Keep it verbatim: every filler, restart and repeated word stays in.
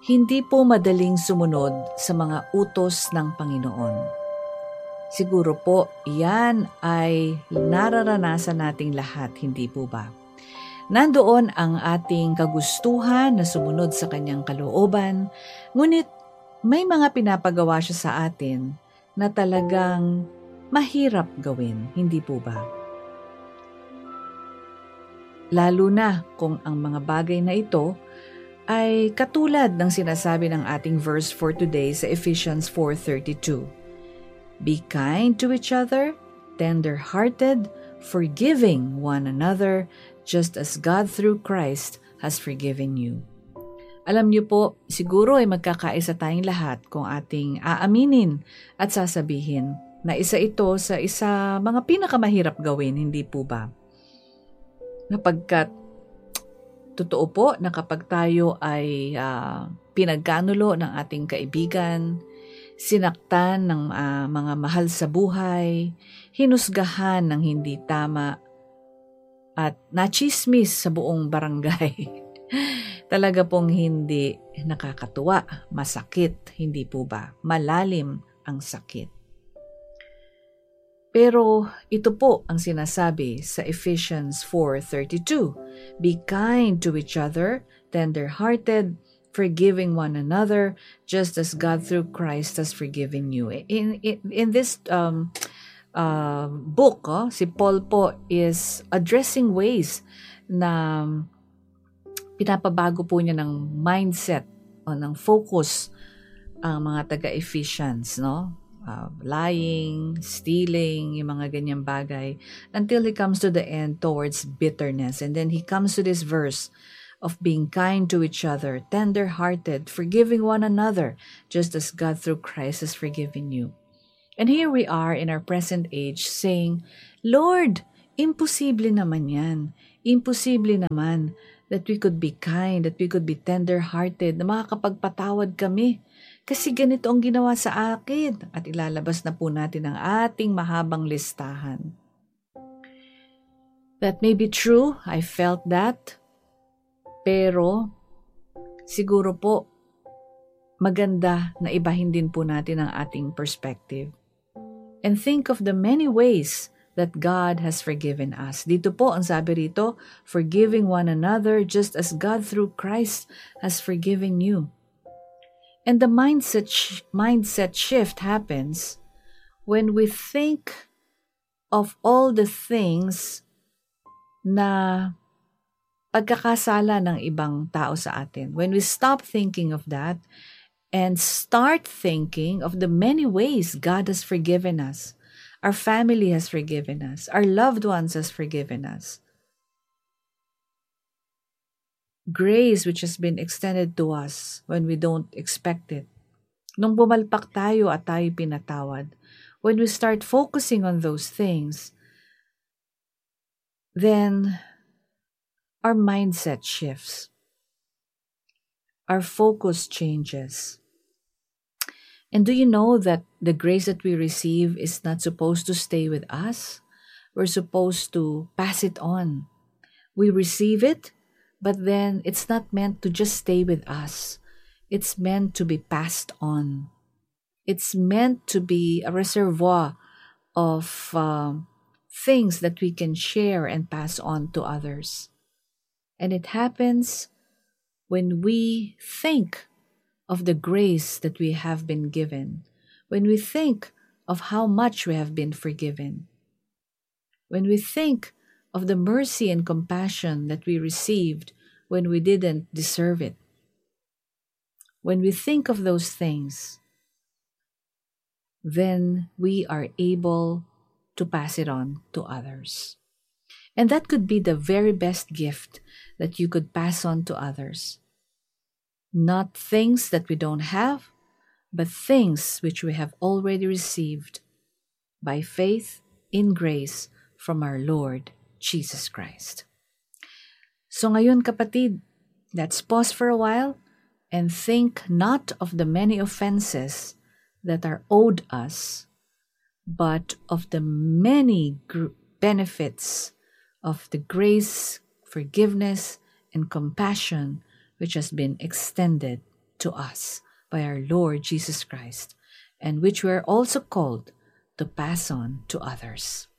Hindi po madaling sumunod sa mga utos ng Panginoon. Siguro po, iyan ay nararanasan nating lahat, hindi po ba? Nandoon ang ating kagustuhan na sumunod sa kanyang kalooban, ngunit may mga pinapagawa siya sa atin na talagang mahirap gawin, hindi po ba? Lalo na kung ang mga bagay na ito ay katulad ng sinasabi ng ating verse for today sa Ephesians four thirty-two. Be kind to each other, tender-hearted, forgiving one another, just as God through Christ has forgiven you. Alam niyo po, siguro ay magkakaisa tayong lahat kung ating aaminin at sasabihin na isa ito sa isa mga pinakamahirap gawin, hindi po ba? Napagkat totoo po na kapag tayo ay uh, pinagkanulo ng ating kaibigan, sinaktan ng uh, mga mahal sa buhay, hinusgahan ng hindi tama, at nachismis sa buong barangay, talaga pong hindi nakakatuwa, masakit, hindi po ba? Malalim ang sakit. Pero ito po ang sinasabi sa Ephesians four thirty-two. Be kind to each other, tender-hearted, forgiving one another, just as God through Christ has forgiven you. In in, in this um, uh, book, oh, si Paul po is addressing ways na pinapabago po niya ng mindset o ng focus ang mga taga-Ephesians, no? Uh, lying, stealing, yung mga ganyang bagay, until he comes to the end towards bitterness. And then he comes to this verse of being kind to each other, tender-hearted, forgiving one another, just as God through Christ has forgiven you. And here we are in our present age saying, Lord, imposible naman yan. Imposible naman that we could be kind, that we could be tender-hearted, na makakapagpatawad kami. Kasi ganito ang ginawa sa akin. At ilalabas na po natin ang ating mahabang listahan. That may be true. I felt that. Pero siguro po maganda na ibahin din po natin ang ating perspective. And think of the many ways that God has forgiven us. Dito po ang sabi rito, forgiving one another just as God through Christ has forgiven you. And the mindset sh- mindset shift happens when we think of all the things na pagkakasala ng ibang tao sa atin. When we stop thinking of that and start thinking of the many ways God has forgiven us, our family has forgiven us, our loved ones has forgiven us. Grace which has been extended to us when we don't expect it. Nung bumalpak tayo at tayo pinatawad, when we start focusing on those things, then our mindset shifts. Our focus changes. And do you know that the grace that we receive is not supposed to stay with us? We're supposed to pass it on. We receive it, but then it's not meant to just stay with us. It's meant to be passed on. It's meant to be a reservoir of uh, things that we can share and pass on to others. And it happens when we think of the grace that we have been given, when we think of how much we have been forgiven, when we think of the mercy and compassion that we received when we didn't deserve it. When we think of those things, then we are able to pass it on to others. And that could be the very best gift that you could pass on to others. Not things that we don't have, but things which we have already received by faith in grace from our Lord Jesus Christ. So ngayon kapatid, let's pause for a while and think not of the many offenses that are owed us, but of the many gr- benefits of the grace, forgiveness, and compassion which has been extended to us by our Lord Jesus Christ, and which we are also called to pass on to others.